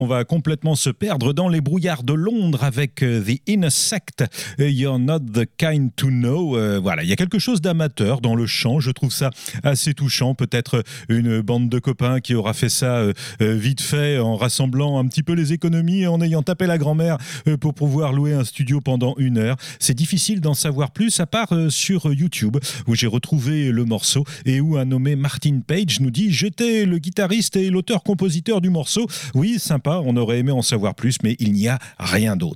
On va complètement se perdre dans les brouillards de Londres avec The Insect, You're Not the Kind to Know. Voilà, il y a quelque chose d'amateur dans le chant, je trouve ça assez touchant. Peut-être une bande de copains qui aura fait ça vite fait en rassemblant un petit peu les économies et en ayant tapé la grand-mère pour pouvoir louer un studio pendant 1 heure. C'est difficile d'en savoir plus, à part sur YouTube où j'ai retrouvé le morceau et où un nommé Martin Page nous dit « J'étais le guitariste et l'auteur-compositeur du morceau. Oui, sympa, on aurait aimé en savoir plus, mais il n'y a rien d'autre. »